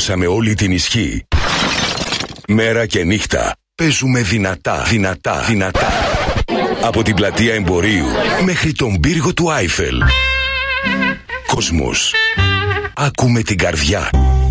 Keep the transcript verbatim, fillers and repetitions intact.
δώσαμε όλη την ισχύ. Μέρα και νύχτα παίζουμε δυνατά, δυνατά, δυνατά. Από την πλατεία Εμπορίου μέχρι τον πύργο του Άιφελ. Κόσμος, ακούμε την καρδιά.